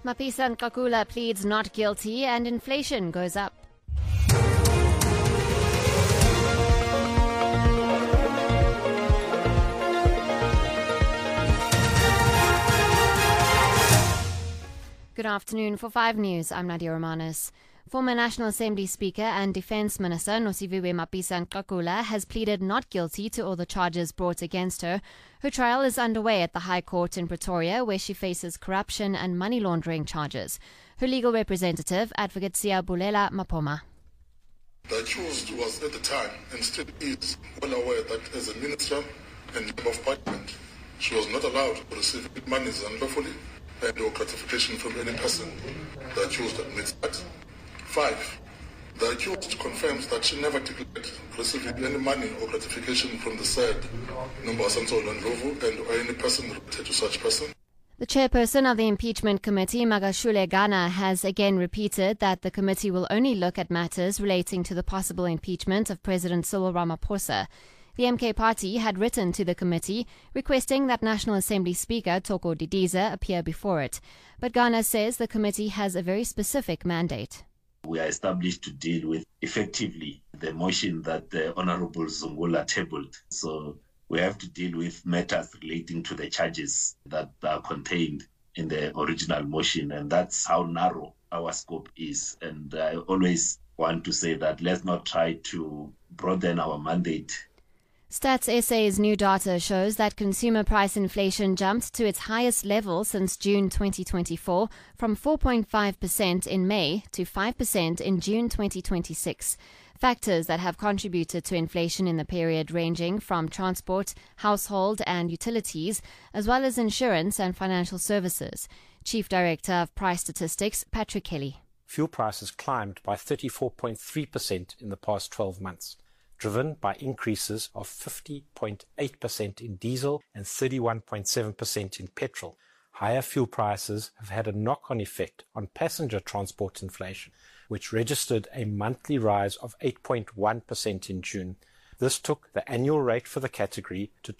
Mapisa Nqakula pleads not guilty and inflation goes up. Good afternoon. For 5 News, I'm Nadia Romanos. Former National Assembly Speaker and Defence Minister Nosiviwe Mapisa Nqakula has pleaded not guilty to all the charges brought against her. Her trial is underway at the High Court in Pretoria, where she faces corruption and money laundering charges. Her legal representative, Advocate Siyabulela Mapoma. The accused was at the time and still is well aware that as a minister and member of parliament, she was not allowed to receive monies unlawfully and or gratification from any person. The accused admits that. 5. The accused confirms that she never declared receiving any money or gratification from the said Nombasan Ndlovu and or any person related to such person. The chairperson of the impeachment committee, Magashule Gana, has again repeated that the committee will only look at matters relating to the possible impeachment of President Cyril Ramaphosa. The MK party had written to the committee requesting that National Assembly Speaker Thoko Didiza appear before it. But Gana says the committee has a very specific mandate. We are established to deal with effectively the motion that the Honorable Zungula tabled. So we have to deal with matters relating to the charges that are contained in the original motion, and that's how narrow our scope is. And I always want to say that let's not try to broaden our mandate. Stats SA's new data shows that consumer price inflation jumped to its highest level since June 2024, from 4.5% in May to 5% in June 2026. Factors that have contributed to inflation in the period ranging from transport, household and utilities, as well as insurance and financial services. Chief Director of Price Statistics, Patrick Kelly. Fuel prices climbed by 34.3% in the past 12 months. Driven by increases of 50.8% in diesel and 31.7% in petrol. Higher fuel prices have had a knock-on effect on passenger transport inflation, which registered a monthly rise of 8.1% in June. This took the annual rate for the category to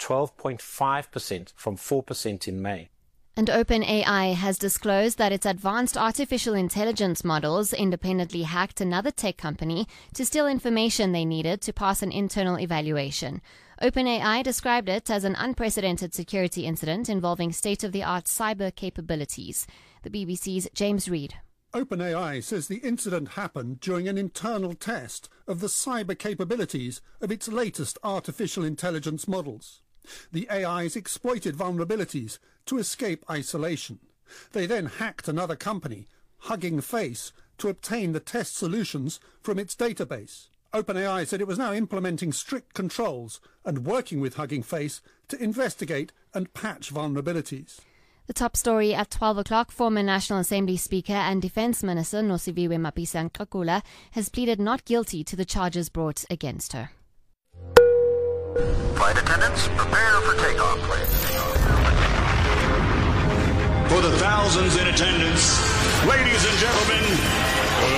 12.5% from 4% in May. And OpenAI has disclosed that its advanced artificial intelligence models independently hacked another tech company to steal information they needed to pass an internal evaluation. OpenAI described it as an unprecedented security incident involving state-of-the-art cyber capabilities. The BBC's James Reid. OpenAI says the incident happened during an internal test of the cyber capabilities of its latest artificial intelligence models. The AIs exploited vulnerabilities to escape isolation. They then hacked another company, Hugging Face, to obtain the test solutions from its database. OpenAI said it was now implementing strict controls and working with Hugging Face to investigate and patch vulnerabilities. The top story at 12 o'clock, former National Assembly Speaker and Defence Minister Nosiviwe Mapisa Nqakula has pleaded not guilty to the charges brought against her. Flight attendants, prepare for takeoff, please. For the thousands in attendance, ladies and gentlemen,